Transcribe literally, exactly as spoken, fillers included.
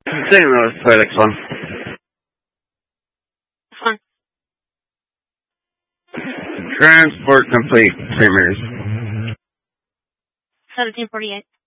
Saint Louis, FedEx one. Fine. Transport complete, Saint Mary's. seventeen forty-eight.